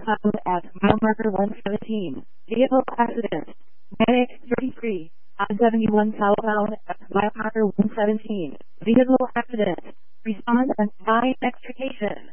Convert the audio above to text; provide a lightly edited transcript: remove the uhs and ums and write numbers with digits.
southbound at mile marker 117. Vehicle accident. Medic 33. I-71 southbound at mile marker 117. Vehicle accident. Respond and 9 extrication.